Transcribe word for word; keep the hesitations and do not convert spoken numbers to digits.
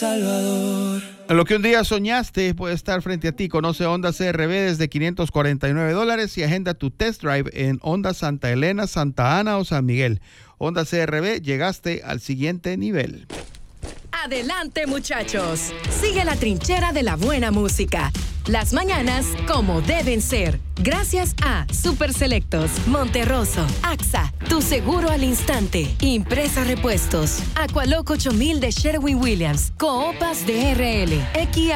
Salvador. Lo que un día soñaste puede estar frente a ti. Conoce Honda C R V desde quinientos cuarenta y nueve dólares y agenda tu test drive en Honda Santa Elena, Santa Ana o San Miguel. Honda C R V, llegaste al siguiente nivel. Adelante, muchachos. Sigue la trinchera de la buena música. Las mañanas como deben ser. Gracias a Super Selectos, Monterroso, A X A, Tu Seguro al Instante, Impresa Repuestos, Aqualoc ocho mil de Sherwin Williams, Coopas de R L, X